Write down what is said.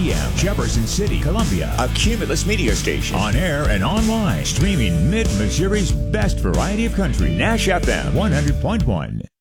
p.m. Jefferson City, Columbia. A Cumulus media station. On air and online. Streaming Mid-Missouri's best variety of country. Nash FM 100.1.